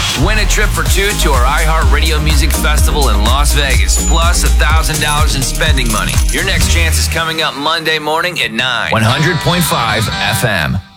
Win a trip for two to our iHeartRadio Music Festival in Las Vegas, plus $1,000 in spending money. Your next chance is coming up Monday morning at 9. 100.5 FM.